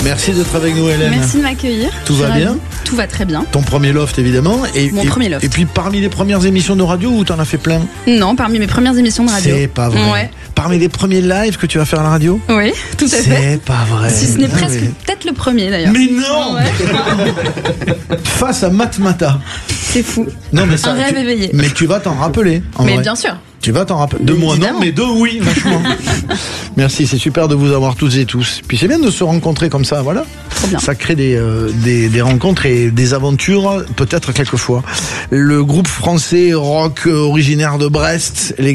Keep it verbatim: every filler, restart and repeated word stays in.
Merci d'être avec nous, Hélène. Merci de m'accueillir. Tout va bien ? Tout va très bien. Ton premier loft, évidemment. Et, Mon et, premier loft. Et puis, parmi les premières émissions de radio, où t'en as fait plein ? Non, parmi mes premières émissions de radio. C'est pas vrai. Ouais. Parmi les premiers lives que tu vas faire à la radio ? Oui, tout à fait. C'est pas vrai. Si ce n'est Ah, presque mais... peut-être le premier d'ailleurs. Mais non. Ouais. Face à Matmata. C'est fou. Non, mais ça, Un rêve tu... éveillé. Mais tu vas t'en rappeler. En Mais vrai. bien sûr. Tu vas t'en rappeler. De moi non, mais de oui, vachement. Merci, c'est super de vous avoir toutes et tous. Puis c'est bien de se rencontrer comme ça, voilà. Trop bien. Ça crée des, euh, des, des rencontres et des aventures, peut-être quelquefois. Le groupe français rock originaire de Brest, les